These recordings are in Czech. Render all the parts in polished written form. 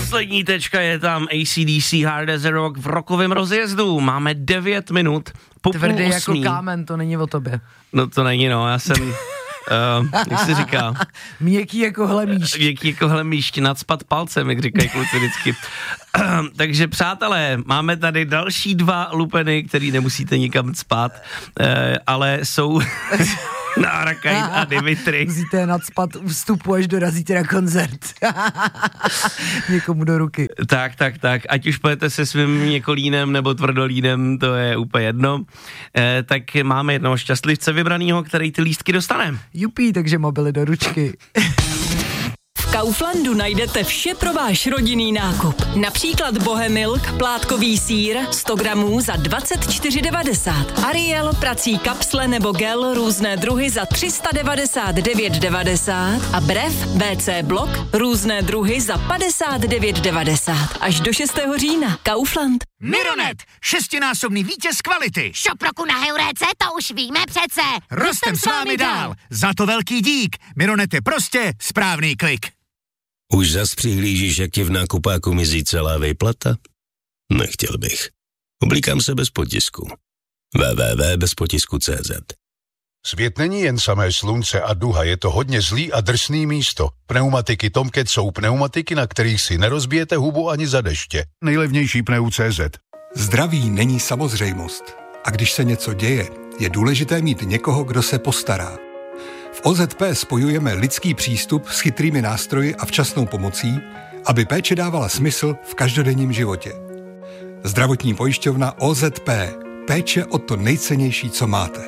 Poslední tečka je tam AC/DC Hard as a Rock v rokovém rozjezdu. Máme 9 minut po Tvrdý 8:30. jako kámen, to není o tobě. No to není, no, já jsem, jak se říká? Měkký jako hlemíš. Měkký jako hlemíš, nacpat palcem, jak říkají kluci vždycky. Takže přátelé, máme tady další 2 lupeny, který nemusíte nikam cpat, ale jsou na Arakain a Dimitri. Musíte nacpat vstupu, až dorazíte na koncert. Někomu do ruky. Tak, ať už pojete se svým měkolínem nebo tvrdolínem, to je úplně jedno. Tak máme jednoho šťastlivce vybranýho, který ty lístky dostane. Jupí, takže mobily do ručky. V Kauflandu najdete vše pro váš rodinný nákup. Například Bohemilk, plátkový sýr, 100 gramů za 24,90. Ariel, prací kapsle nebo gel, různé druhy za 399,90. A Brev, WC Blok, různé druhy za 59,90. Až do 6. října. Kaufland. Mironet, 6násobný vítěz kvality. Šop roku na Heuréce, to už víme přece. Rostem s vámi dál. Za to velký dík. Mironet je prostě správný klik. Už zas přihlížíš, jak ti v nákupáku mizí celá výplata? Nechtěl bych. Oblíkám se bez potisku. www.bezpotisku.cz. Svět není jen samé slunce a duha, je to hodně zlý a drsný místo. Pneumatiky Tomcat jsou pneumatiky, na kterých si nerozbijete hubu ani za deště. Nejlevnější pneu.cz. Zdraví není samozřejmost. A když se něco děje, je důležité mít někoho, kdo se postará. V OZP spojujeme lidský přístup s chytrými nástroji a včasnou pomocí, aby péče dávala smysl v každodenním životě. Zdravotní pojišťovna OZP. Péče o to nejcennější, co máte.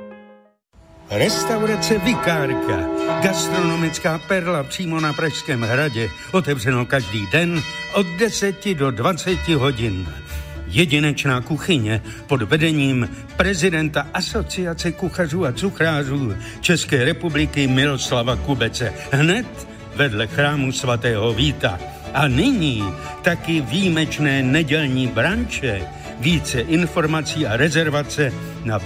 Restaurace Vikárka. Gastronomická perla přímo na Pražském hradě. Otevřeno každý den od 10 do 20 hodin. Jedinečná kuchyně pod vedením prezidenta Asociace kuchařů a cuchrářů České republiky Miroslava Kubece. Hned vedle chrámu svatého Víta. A nyní taky výjimečné nedělní branče. Více informací a rezervace na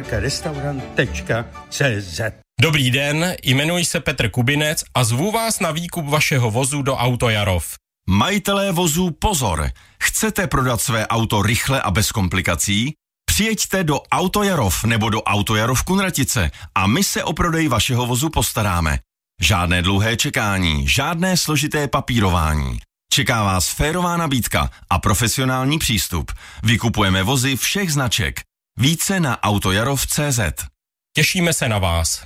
vikarkarestaurant.cz. Dobrý den, jmenuji se Petr Kubinec a zvu vás na výkup vašeho vozu do Autojarov. Majitelé vozů pozor! Chcete prodat své auto rychle a bez komplikací? Přijeďte do Autojarov nebo do Autojarov Kunratice a my se o prodej vašeho vozu postaráme. Žádné dlouhé čekání, žádné složité papírování. Čeká vás férová nabídka a profesionální přístup. Vykupujeme vozy všech značek. Více na autojarov.cz. Těšíme se na vás.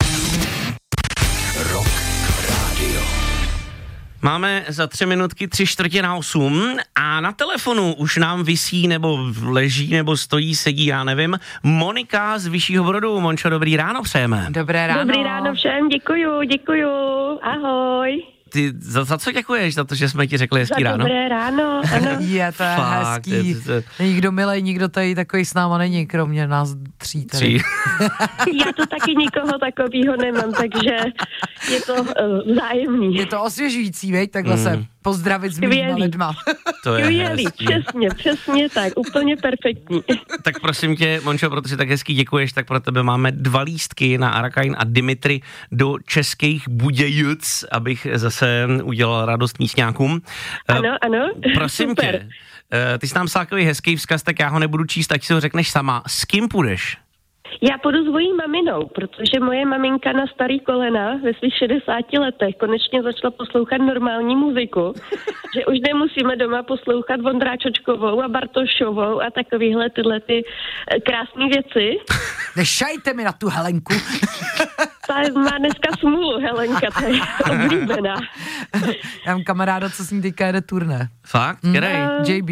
Rock Radio. Máme za 3 minutky 7:45 a na telefonu už nám visí, nebo leží, nebo stojí, sedí, já nevím, Monika z Vyššího Brodu. Mončo, dobrý ráno přejeme. Dobré ráno. Dobrý ráno všem, děkuju, ahoj. Ty za co děkuješ? Za to, že jsme ti řekli hezký ráno? Dobré ráno, ano. Je to Fakt, hezký. Nikdo milej, nikdo tady takový s náma není, kromě nás 3 tady. Já to taky nikoho takovýho nemám, takže je to vzájemný. Je to osvěžující, veď? Takhle se pozdravit s mýma lidma. To je Skvělý, přesně tak, úplně perfektní. Tak prosím tě, Mončo, protože tak hezky děkuješ, tak pro tebe máme 2 lístky na Arakain a Dimitri do Českých Budějovic, abych zase udělal radost místňákům. Ano. Prosím super. tě, ty jsi nám psal takový hezký vzkaz, tak já ho nebudu číst, ať si ho řekneš sama. S kým půjdeš? Já půjdu s mojí maminou, protože moje maminka na starý kolena ve svých 60 letech konečně začala poslouchat normální muziku, že už nemusíme doma poslouchat Vondráčočkovou a Bartošovou a takovýhle tyhle ty krásné věci. Nešajte mi na tu Helenku. Ta má dneska smůlu, Helenka, ta je oblíbená. Já mám kamaráda, co s ní teďka jede turné. Fakt? Který? JB.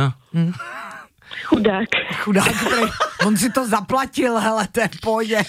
Chudák, on si to zaplatil, hele, to je v pohodě.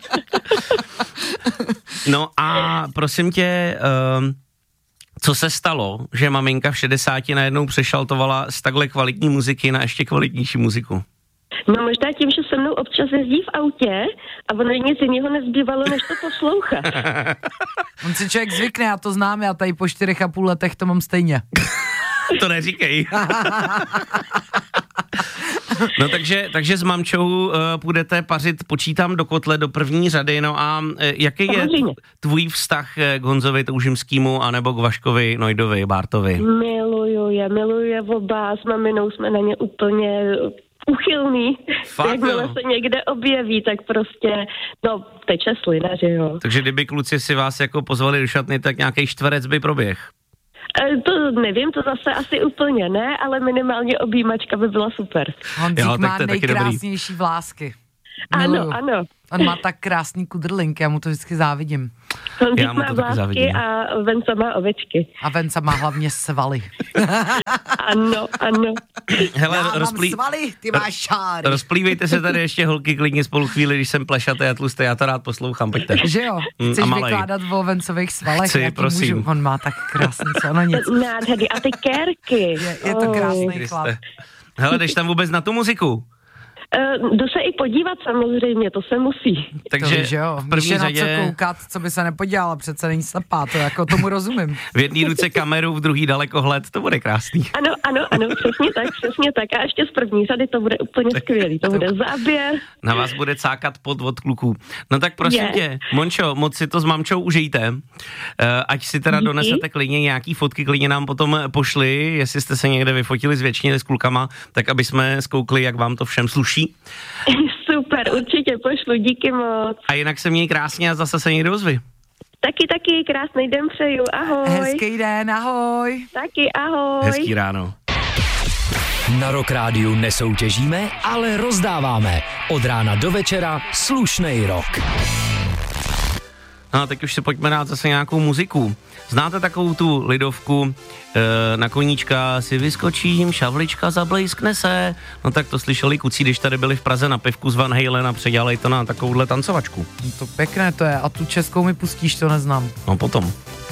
No a prosím tě, co se stalo, že maminka v 60 najednou přešaltovala z takhle kvalitní muziky na ještě kvalitnější muziku? No možná tím, že se mnou občas jezdí v autě a ono nic jiného nezbývalo, než to poslouchat. On si člověk zvykne, já to znám, já tady po 4,5 letech to mám stejně. To neříkej. No takže s mamčou půjdete pařit, počítám, do kotle, do první řady, no a jaký je tvůj vztah k Honzovi Toužimskému anebo k Vaškovi Nojdovi, Bártovi? Miluju je oba, s maminou jsme na ně úplně uchylný. Jakmile se někde objeví, tak prostě, no, teče slina, že jo. Takže kdyby kluci si vás jako pozvali do šatny, tak nějaký čtverec by proběh. To nevím, to zase asi úplně ne, ale minimálně objímačka by byla super. Honzík má nejkrásnější vlásky. Ano. On má tak krásný kudrlink, já mu to vždycky závidím. Honzík má vlásky a Venca má ovečky. A Venca má hlavně svaly. Ano. Hele, já mám svaly, ty máš šáry. Rozplývejte se tady ještě, holky, klidně spolu chvíli, když jsem plešatý a tlustý, já to rád poslouchám, pojďte. Že jo? Chceš vykládat o Vencových svalech? Chci, prosím. Můžu? On má tak krásný sval, nic. Nádherný. A ty kérky. Je to krásný chlap. Hele, jdeš tam vůbec na tu muziku? Jdu se i podívat samozřejmě, to se musí. Takže že jo, v první řadě... na co koukat, co by se nepodělala, přece není slepá, to jako tomu rozumím. V jedné ruce kameru, v druhý dalekohled, to bude krásný. Ano, přesně tak. A ještě z první řady to bude úplně skvělý, to bude záběr. Na vás bude cákat pot od kluků. No tak prosím tě, Mončo, moc si to s mamčou užijte. Ať si teda donesete klidně nějaký fotky, klidně nám potom pošli, jestli jste se někde vyfotili, zvětšnili s klukama, tak aby jsme zkoukli, jak vám to všem sluší. Super, určitě pošlu, díky moc. A jinak se měj krásně a zase se někde ozvi. Taky, krásný den přeju, ahoj. Hezký den, ahoj. Taky, ahoj. Hezký ráno. Na Rock Rádiu nesoutěžíme, ale rozdáváme. Od rána do večera slušnej rock. No a teď už si pojďme dát zase nějakou muziku. Znáte takovou tu lidovku, na koníčka si vyskočím, šavlička zablejskne se. No tak to slyšeli kucí, když tady byli v Praze na pivku z Van Halen a předělali to na takovouhle tancovačku. No to pěkné to je. A tu českou mi pustíš, to neznám. No potom.